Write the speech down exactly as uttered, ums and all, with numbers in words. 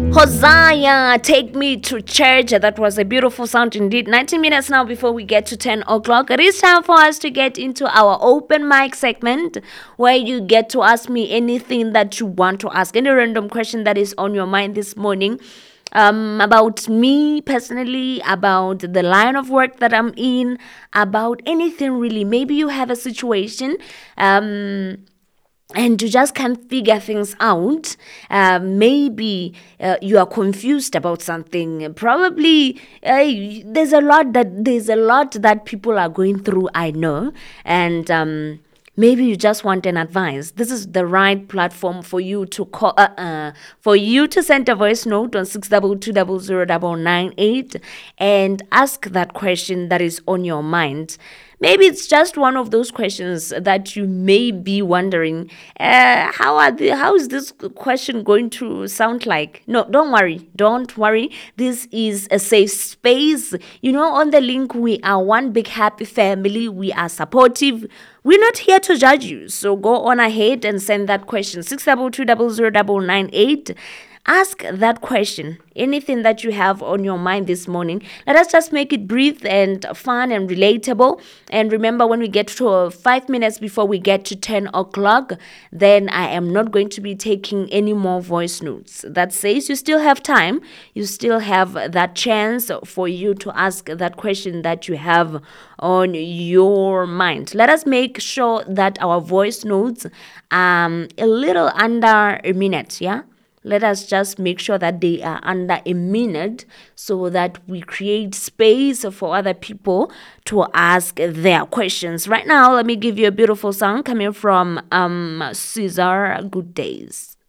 Hosea, take me to church. That was a beautiful sound indeed. nineteen minutes now before we get to ten o'clock. It is time for us to get into our open mic segment where you get to ask me anything that you want to ask, any random question that is on your mind this morning. Um, about me personally, about the line of work that I'm in, about anything really. Maybe you have a situation. Um, and you just can't figure things out. Uh, maybe uh, you are confused about something. Probably uh, there's a lot that there's a lot that people are going through. I know, and um, maybe you just want an advice. This is the right platform for you to call. Uh, uh, for you to send a voice note on six double two double zero double nine eight and ask that question that is on your mind. Maybe it's just one of those questions that you may be wondering, uh, how are the, how is this question going to sound like? No, don't worry. Don't worry. This is a safe space. You know, on the link, we are one big happy family. We are supportive. We're not here to judge you. So go on ahead and send that question. six double two double zero double nine eight. Ask that question, anything that you have on your mind this morning. Let us just make it brief and fun and relatable. And remember, when we get to uh, five minutes before we get to ten o'clock, then I am not going to be taking any more voice notes. That says you still have time. You still have that chance for you to ask that question that you have on your mind. Let us make sure that our voice notes um a little under a minute, yeah? Let us just make sure that they are under a minute so that we create space for other people to ask their questions. Right now, let me give you a beautiful song coming from um Caesar Good Days.